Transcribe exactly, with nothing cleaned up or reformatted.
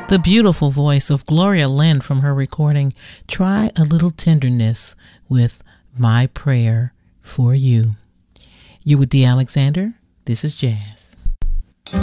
The beautiful voice of Gloria Lynn from her recording, Try a Little Tenderness, with My Prayer for You. You with Dee Alexander. This is Jazz.